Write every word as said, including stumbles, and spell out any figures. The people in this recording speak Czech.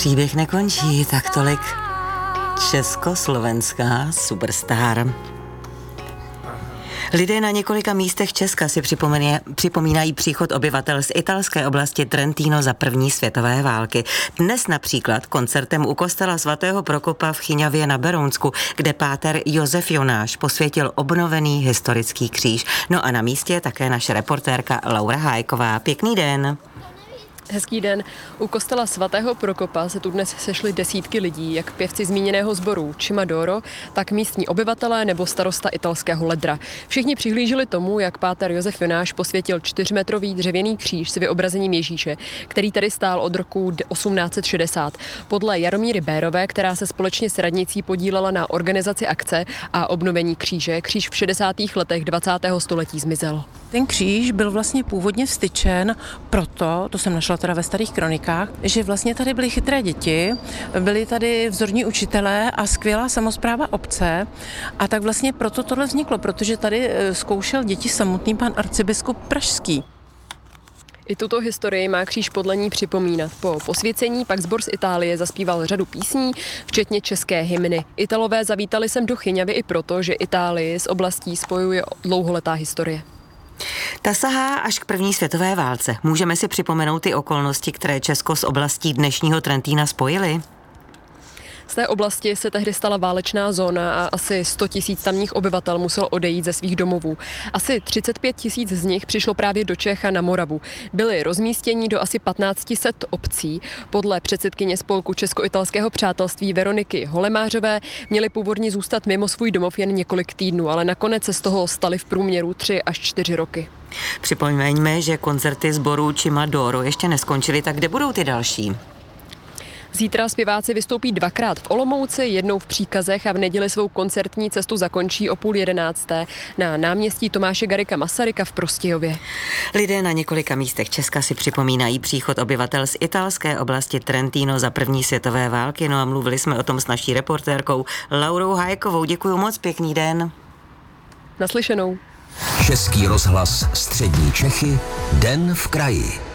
Příběh nekončí, tak tolik československá superstar. Lidé na několika místech Česka si připomínají příchod obyvatel z italské oblasti Trentino za první světové války. Dnes například koncertem u kostela svatého Prokopa v Chyňavě na Berounsku, kde páter Josef Jonáš posvětil obnovený historický kříž. No a na místě je také naše reportérka Laura Hájková. Pěkný den. Hezký den. U kostela svatého Prokopa se tu dnes sešly desítky lidí, jak pěvci zmíněného sboru Cimadoro, tak místní obyvatelé nebo starosta italského Ledra. Všichni přihlíželi tomu, jak páter Josef Jonáš posvětil čtyřmetrový dřevěný kříž s vyobrazením Ježíše, který tady stál od roku osmnáct set šedesát. Podle Jaromíry Bérové, která se společně s radnicí podílela na organizaci akce a obnovení kříže, kříž v šedesátých letech dvacátého století zmizel. Ten kříž byl vlastně původně styčen proto, to jsem našla teda ve starých kronikách, že vlastně tady byly chytré děti, byli tady vzorní učitelé a skvělá samospráva obce a tak vlastně proto tohle vzniklo, protože tady zkoušel děti samotný pan arcibiskup pražský. I tuto historii má kříž podle ní připomínat. Po posvěcení pak sbor z Itálie zaspíval řadu písní, včetně české hymny. Italové zavítali sem do Chyňavy i proto, že Itálii s oblastí spojuje dlouholetá historie. Ta sahá až k první světové válce. Můžeme si připomenout ty okolnosti, které Česko s oblastí dnešního Trentína spojily? Z té oblasti se tehdy stala válečná zóna a asi sto tisíc tamních obyvatel muselo odejít ze svých domovů. Asi třicet pět tisíc z nich přišlo právě do Čech a na Moravu. Byli rozmístěni do asi patnáct set obcí. Podle předsedkyně spolku Česko-italského přátelství Veroniky Holemářové měli původně zůstat mimo svůj domov jen několik týdnů, ale nakonec se z toho stali v průměru tři až čtyři roky. Připomeňme, že koncerty sboru Cimadoro ještě neskončily, tak kde budou ty další? Zítra zpěváci vystoupí dvakrát v Olomouci, jednou v Příkazech a v neděli svou koncertní cestu zakončí o půl jedenácté na náměstí Tomáše Garrigua Masaryka v Prostějově. Lidé na několika místech Česka si připomínají příchod obyvatel z italské oblasti Trentino za první světové války. No a mluvili jsme o tom s naší reportérkou Laurou Hájkovou. Děkuju moc, pěkný den. Naslyšenou. Český rozhlas Střední Čechy, Den v kraji.